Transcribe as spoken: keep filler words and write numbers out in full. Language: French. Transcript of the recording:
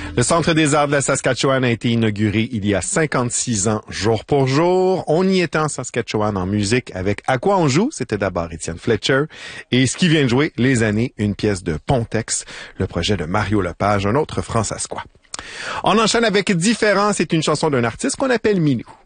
Le Centre des arts de la Saskatchewan a été inauguré il y a cinquante-six ans, jour pour jour. On y était en Saskatchewan en musique avec À quoi on joue? C'était d'abord Étienne Fletcher. Et ce qui vient de jouer, Les années, une pièce de Pontex, le projet de Mario Lepage, un autre Francescois. On enchaîne avec Différent, c'est une chanson d'un artiste qu'on appelle Minou.